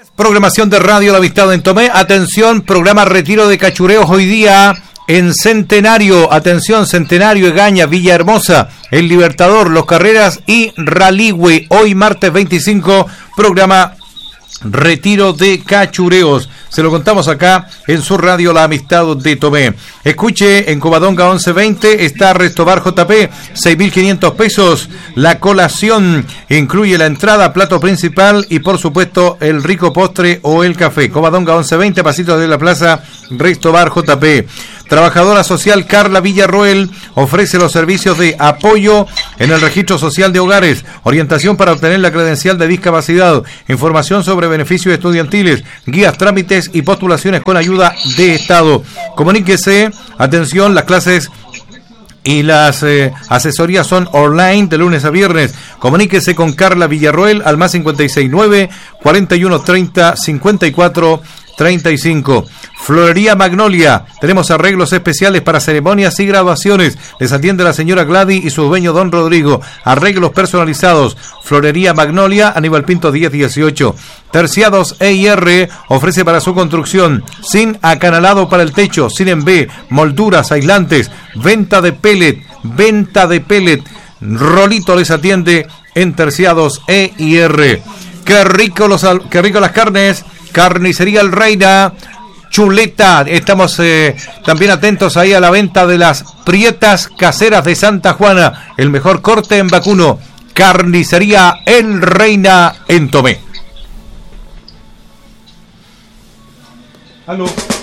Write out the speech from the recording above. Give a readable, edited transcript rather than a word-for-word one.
Programación de Radio La Amistad en Tomé. Atención, programa Retiro de Cachureos hoy día en Centenario. Atención, Centenario, Egaña, Villahermosa, El Libertador, Los Carreras y Raligüe. Hoy martes 25, programa Retiro de Cachureos. Se lo contamos acá en su radio La Amistad de Tomé. Escuche, en Covadonga 1120 está Restobar JP, 6.500 pesos. La colación incluye la entrada, plato principal y por supuesto el rico postre o el café. Covadonga 1120, pasitos de la plaza, Restobar JP. Trabajadora social Carla Villarroel ofrece los servicios de apoyo en el registro social de hogares, orientación para obtener la credencial de discapacidad, información sobre beneficios estudiantiles, guías, trámites y postulaciones con ayuda de Estado. Comuníquese, atención, las clases y las asesorías son online de lunes a viernes. Comuníquese con Carla Villarroel al más 569 4130 5435. Florería Magnolia, tenemos arreglos especiales para ceremonias y graduaciones. Les atiende la señora Gladys y su dueño don Rodrigo. Arreglos personalizados. Florería Magnolia, Aníbal Pinto 1018. Terciados EIR ofrece para su construcción zinc acanalado para el techo, zinc en B, molduras, aislantes, venta de pellet. Rolito les atiende en Terciados EIR. Qué rico las carnes. Carnicería El Reina, chuleta. Estamos también atentos ahí a la venta de las prietas caseras de Santa Juana. El mejor corte en vacuno. Carnicería El Reina en Tomé. Aló.